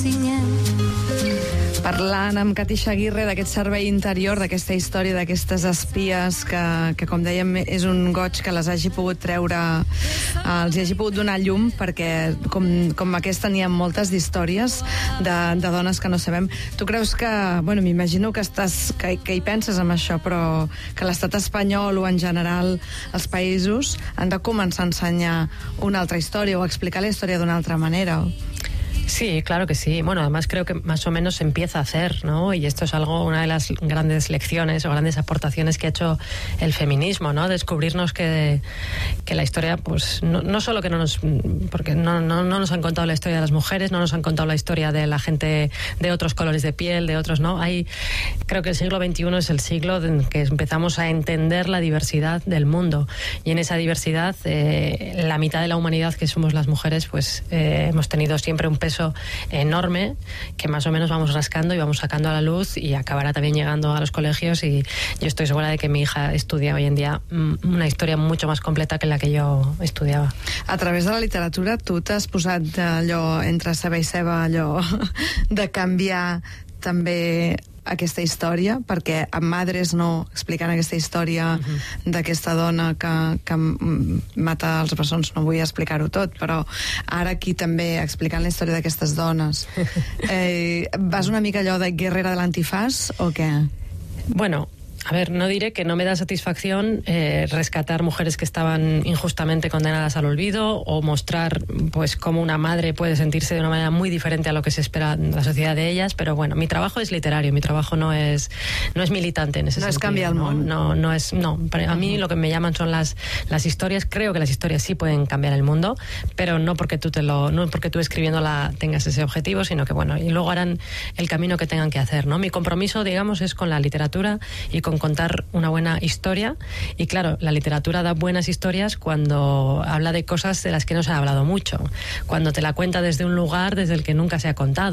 Parlant amb Katisha Aguirre d'aquest servei interior, d'aquesta història d'aquestes espies que com dèiem és un goig que les hagi pogut treure, els hagi pogut donar llum, perquè com aquesta n'hi ha moltes d'històries de dones que no sabem. Tu creus que, bueno, m'imagino que hi penses amb això, però que l'estat espanyol o en general els països han de començar a ensenyar una altra història o explicar la història d'una altra manera? Sí, claro que sí. Bueno, además creo que más o menos se empieza a hacer, ¿no? Y esto es una de las grandes lecciones o grandes aportaciones que ha hecho el feminismo, ¿no? Descubrirnos que la historia, pues, no solo que porque no nos han contado la historia de las mujeres, no nos han contado la historia de la gente de otros colores de piel, de otros, ¿no? Creo que el siglo XXI es el siglo en que empezamos a entender la diversidad del mundo. Y en esa diversidad, la mitad de la humanidad que somos las mujeres, pues, hemos tenido siempre un peso enorme que más o menos vamos rascando y vamos sacando a la luz, y acabará también llegando a los colegios, y yo estoy segura de que mi hija estudia hoy en día una historia mucho más completa que la que yo estudiava. A través de la literatura tu t'has posat allò entre ceba i ceba, allò de canviar també aquesta història, perquè amb Madres no, explicant aquesta història d'aquesta dona que mata els bessons, no vull explicar-ho tot, però ara aquí també explicant la història d'aquestes dones, vas una mica allò de guerrera de l'antifaz o què? Bueno, a ver, no diré que no me da satisfacción rescatar mujeres que estaban injustamente condenadas al olvido, o mostrar pues cómo una madre puede sentirse de una manera muy diferente a lo que se espera en la sociedad de ellas, pero bueno, mi trabajo es literario, mi trabajo no es militante en ese sentido. No es cambiar el mundo. No. A mí lo que me llaman son las historias. Creo que las historias sí pueden cambiar el mundo, pero no porque tú escribiéndola tengas ese objetivo, sino que bueno, y luego harán el camino que tengan que hacer, ¿no? Mi compromiso, digamos, es con la literatura y con contar una buena historia, y claro, la literatura da buenas historias cuando habla de cosas de las que no se ha hablado mucho, cuando te la cuenta desde un lugar desde el que nunca se ha contado.